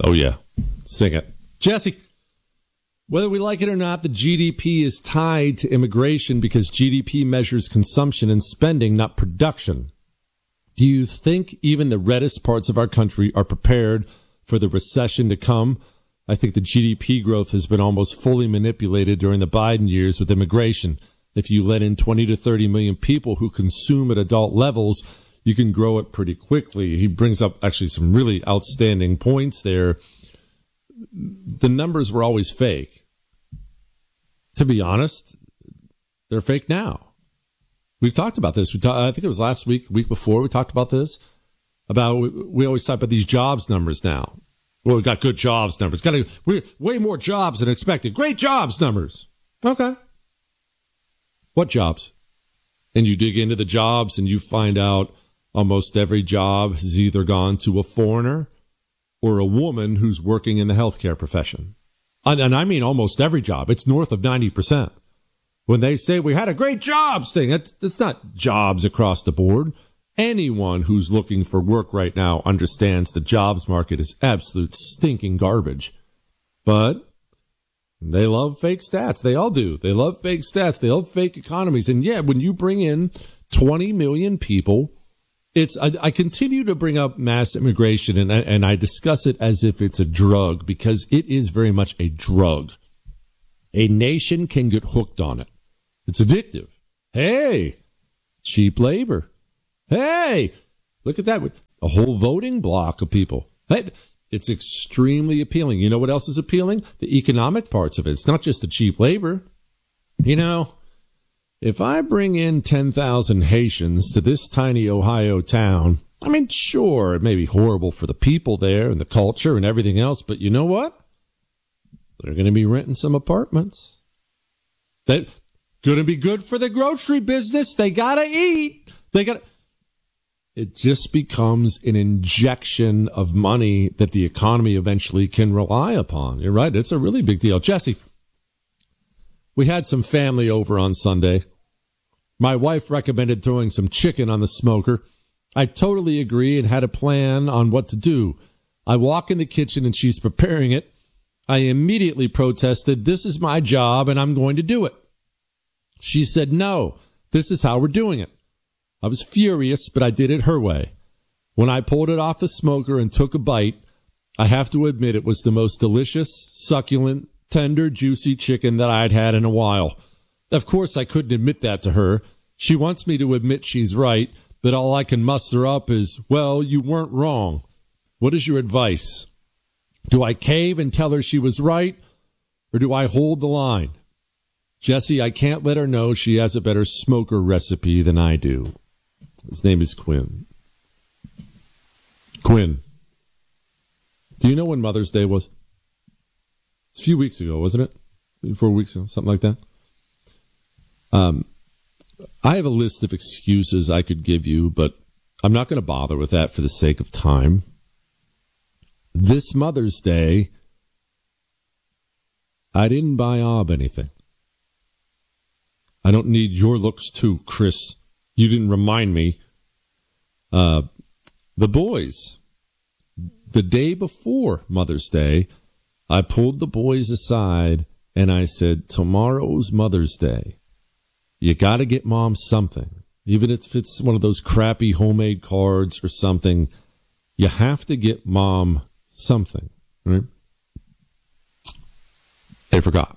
Oh, yeah. Sing it. Jesse, whether we like it or not, the GDP is tied to immigration because GDP measures consumption and spending, not production. Do you think even the reddest parts of our country are prepared for the recession to come? I think the GDP growth has been almost fully manipulated during the Biden years with immigration. If you let in 20 to 30 million people who consume at adult levels, you can grow it pretty quickly. He brings up actually some really outstanding points there. The numbers were always fake. To be honest, they're fake now. We've talked about this. I think it was last week, the week before, we talked about this. We always talk about these jobs numbers now. Well, we got good jobs numbers. We're way more jobs than expected. Great jobs numbers. Okay. What jobs? And you dig into the jobs and you find out almost every job has either gone to a foreigner or a woman who's working in the healthcare profession. And I mean almost every job. It's north of 90%. When they say we had a great jobs thing, it's not jobs across the board. Anyone who's looking for work right now understands the jobs market is absolute stinking garbage. But they love fake stats. They all do. They love fake stats. They love fake economies. And yeah, when you bring in 20 million people, I continue to bring up mass immigration and I discuss it as if it's a drug because it is very much a drug. A nation can get hooked on it. It's addictive. Hey, cheap labor. Hey, look at that. A whole voting block of people. Hey, it's extremely appealing. You know what else is appealing? The economic parts of it. It's not just the cheap labor. You know, if I bring in 10,000 Haitians to this tiny Ohio town, I mean, sure, it may be horrible for the people there and the culture and everything else, but you know what? They're going to be renting some apartments. That's going to be good for the grocery business. They got to eat. It just becomes an injection of money that the economy eventually can rely upon. You're right. It's a really big deal. Jesse, we had some family over on Sunday. My wife recommended throwing some chicken on the smoker. I totally agree and had a plan on what to do. I walk in the kitchen and she's preparing it. I immediately protested, this is my job and I'm going to do it. She said, no, this is how we're doing it. I was furious, but I did it her way. When I pulled it off the smoker and took a bite, I have to admit it was the most delicious, succulent, tender, juicy chicken that I'd had in a while. Of course, I couldn't admit that to her. She wants me to admit she's right, but all I can muster up is, well, you weren't wrong. What is your advice? Do I cave and tell her she was right, or do I hold the line? Jesse, I can't let her know she has a better smoker recipe than I do. His name is Quinn. Quinn, do you know when Mother's Day was? It's a few weeks ago, wasn't it? 3 4 weeks ago, something like that. I have a list of excuses I could give you, but I'm not going to bother with that for the sake of time. This Mother's Day, I didn't buy Ob anything. I don't need your looks too, Chris. You didn't remind me. The boys, the day before Mother's Day, I pulled the boys aside and I said, tomorrow's Mother's Day. You got to get Mom something. Even if it's one of those crappy homemade cards or something, you have to get Mom something, right? They forgot.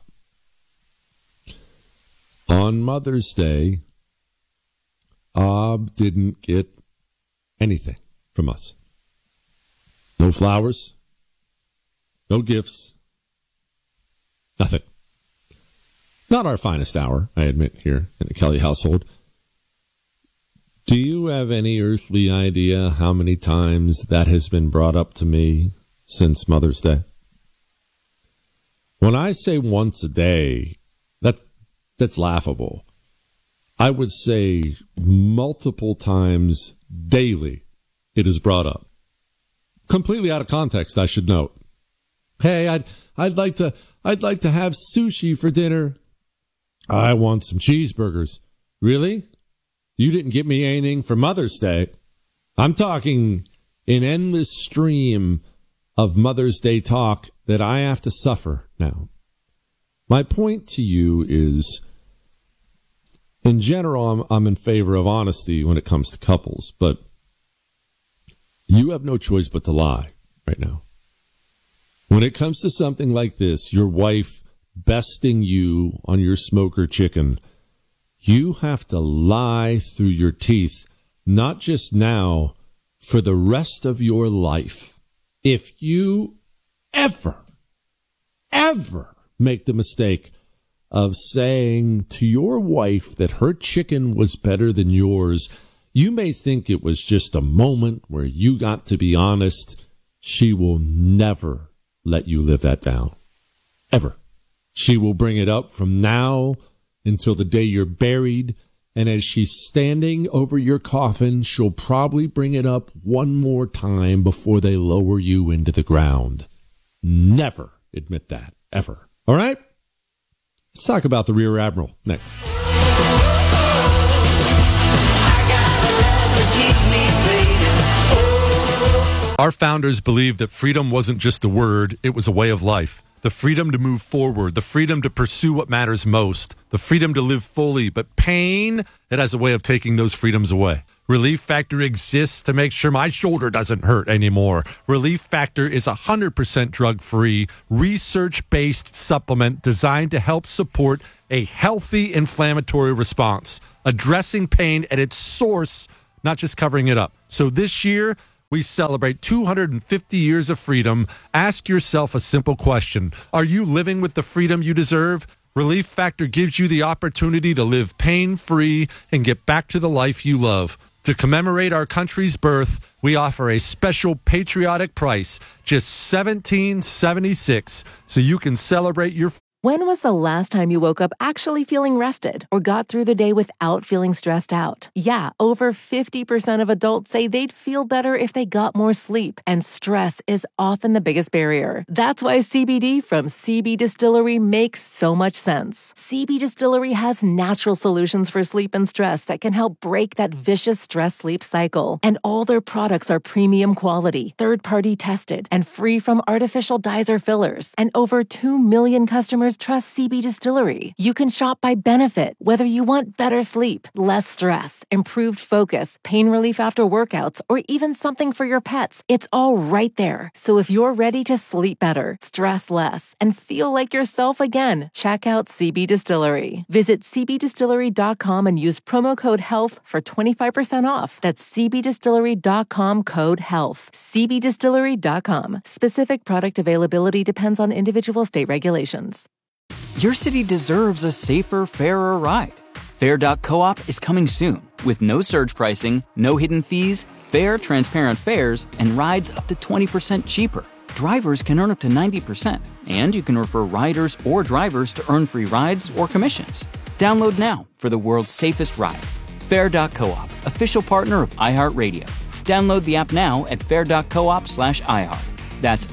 On Mother's Day, Ob didn't get anything from us. No flowers, no gifts, nothing. Not our finest hour, I admit, here in the Kelly household. Do you have any earthly idea how many times that has been brought up to me since Mother's Day? When I say once a day, that's laughable. I would say multiple times daily it is brought up. Completely out of context, I should note. Hey, I'd like to have sushi for dinner. I want some cheeseburgers. Really? You didn't get me anything for Mother's Day. I'm talking an endless stream of Mother's Day talk that I have to suffer now. My point to you is, in general, I'm in favor of honesty when it comes to couples, but you have no choice but to lie right now. When it comes to something like this, your wife besting you on your smoker chicken, you have to lie through your teeth, not just now, for the rest of your life. If you ever make the mistake of saying to your wife that her chicken was better than yours, you may think it was just a moment where you got to be honest. She will never let you live that down. Ever. She will bring it up from now until the day you're buried. And as she's standing over your coffin, she'll probably bring it up one more time before they lower you into the ground. Never admit that. Ever. All right? Let's talk about the Rear Admiral next. Our founders believed that freedom wasn't just a word, it was a way of life. The freedom to move forward, the freedom to pursue what matters most, the freedom to live fully. But pain, it has a way of taking those freedoms away. Relief Factor exists to make sure my shoulder doesn't hurt anymore. Relief Factor is 100% drug-free, research-based supplement designed to help support a healthy inflammatory response, addressing pain at its source, not just covering it up. So this year, we celebrate 250 years of freedom. Ask yourself a simple question. Are you living with the freedom you deserve? Relief Factor gives you the opportunity to live pain-free and get back to the life you love. To commemorate our country's birth, we offer a special patriotic price, just $17.76, so you can celebrate your... When was the last time you woke up actually feeling rested or got through the day without feeling stressed out? Yeah, over 50% of adults say they'd feel better if they got more sleep, and stress is often the biggest barrier. That's why CBD from CB Distillery makes so much sense. CB Distillery has natural solutions for sleep and stress that can help break that vicious stress-sleep cycle. And all their products are premium quality, third-party tested, and free from artificial dyes or fillers. And over 2 million customers trust CB Distillery. You can shop by benefit, whether you want better sleep, less stress, improved focus, pain relief after workouts, or even something for your pets. It's all right there. So if you're ready to sleep better, stress less, and feel like yourself again, check out CB Distillery. Visit cbdistillery.com and use promo code HEALTH for 25% off. That's cbdistillery.com, code HEALTH. cbdistillery.com. Specific product availability depends on individual state regulations. Your city deserves a safer, fairer ride. Fair.coop is coming soon with no surge pricing, no hidden fees, fair, transparent fares, and rides up to 20% cheaper. Drivers can earn up to 90%, and you can refer riders or drivers to earn free rides or commissions. Download now for the world's safest ride. Fair.coop, official partner of iHeartRadio. Download the app now at fair.coop/iHeart. That's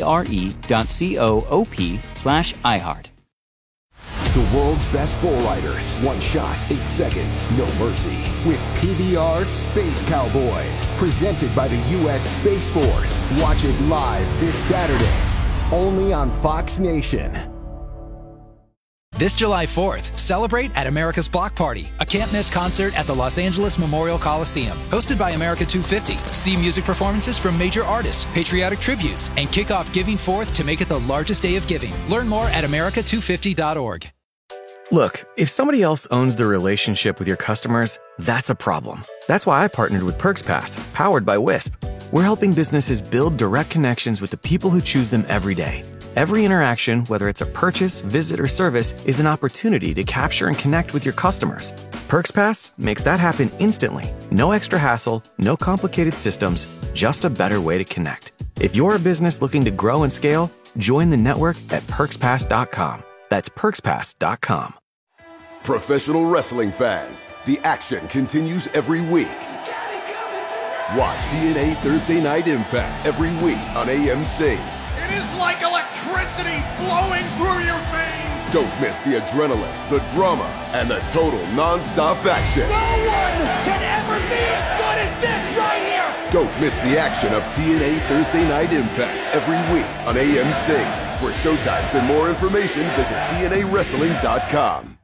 FARE.coop/iHeart. The world's best bull riders. One shot, 8 seconds, no mercy. With PBR Space Cowboys. Presented by the U.S. Space Force. Watch it live this Saturday. Only on Fox Nation. This July 4th, celebrate at America's Block Party, a can't-miss concert at the Los Angeles Memorial Coliseum. Hosted by America 250, see music performances from major artists, patriotic tributes, and kick off Giving Forth to make it the largest day of giving. Learn more at america250.org. Look, if somebody else owns the relationship with your customers, that's a problem. That's why I partnered with PerksPass, powered by Wisp. We're helping businesses build direct connections with the people who choose them every day. Every interaction, whether it's a purchase, visit, or service, is an opportunity to capture and connect with your customers. PerksPass makes that happen instantly. No extra hassle, no complicated systems, just a better way to connect. If you're a business looking to grow and scale, join the network at PerksPass.com. That's PerksPass.com. Professional wrestling fans, the action continues every week. Watch TNA Thursday Night Impact every week on AMC. It is like electricity flowing through your veins. Don't miss the adrenaline, the drama, and the total non-stop action. No one can ever be as good as this right here. Don't miss the action of TNA Thursday Night Impact every week on AMC. For showtimes and more information, visit TNAWrestling.com.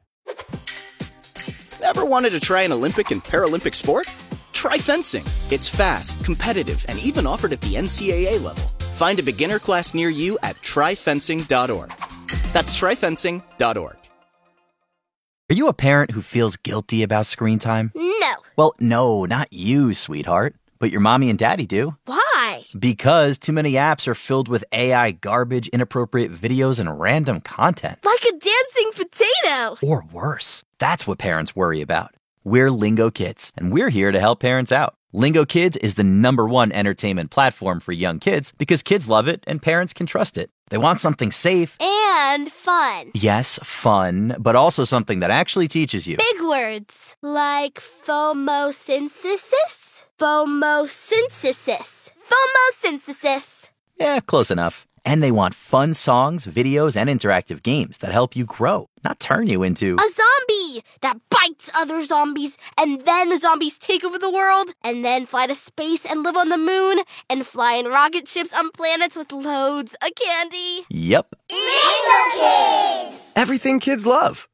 Ever wanted to try an Olympic and Paralympic sport? Try fencing. It's fast, competitive, and even offered at the NCAA level. Find a beginner class near you at tryfencing.org. That's tryfencing.org. Are you a parent who feels guilty about screen time? No. Well, no, not you, sweetheart. But your mommy and daddy do. Why? Because too many apps are filled with AI garbage, inappropriate videos, and random content. Like a dancing potato. Or worse. That's what parents worry about. We're Lingo Kids, and we're here to help parents out. Lingo Kids is the #1 entertainment platform for young kids because kids love it and parents can trust it. They want something safe. And fun. Yes, fun, but also something that actually teaches you. Big words. Like phomosynthesis? Phomosynthesis. Phomosynthesis. Yeah, close enough. And they want fun songs, videos, and interactive games that help you grow, not turn you into a zombie that bites other zombies, and then the zombies take over the world, and then fly to space and live on the moon, and fly in rocket ships on planets with loads of candy. Yep. Lingo Kids! Everything kids love.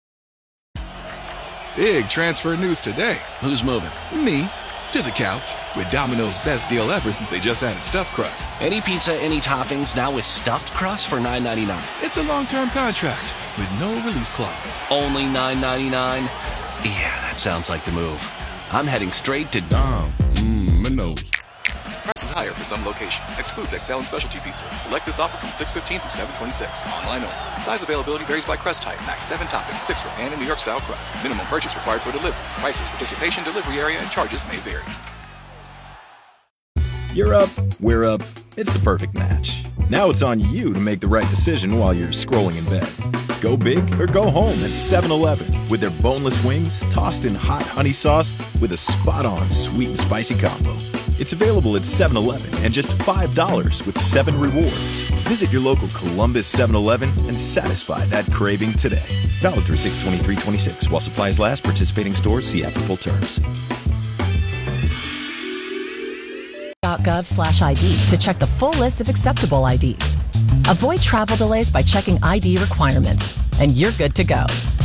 Big transfer news today. Who's moving? Me. To the couch with Domino's best deal ever since they just added stuffed crust. Any pizza, any toppings, now with stuffed crust for $9.99. It's a long-term contract with no release clause. Only $9.99? Yeah, that sounds like the move. I'm heading straight to Domino's. Prices higher for some locations. Excludes XL and specialty pizzas. Select this offer from 6/15 through 7/26. Online only. Size availability varies by crust type. Max 7 toppings, 6 for pan and New York style crust. Minimum purchase required for delivery. Prices, participation, delivery area, and charges may vary. You're up, we're up. It's the perfect match. Now it's on you to make the right decision while you're scrolling in bed. Go big or go home at 7-Eleven with their boneless wings tossed in hot honey sauce with a spot-on sweet and spicy combo. It's available at 7-Eleven and just $5 with 7 rewards. Visit your local Columbus 7-Eleven and satisfy that craving today. Valid through 6/23/26 while supplies last. Participating stores see app for full terms. .gov/ID to check the full list of acceptable IDs. Avoid travel delays by checking ID requirements, and you're good to go.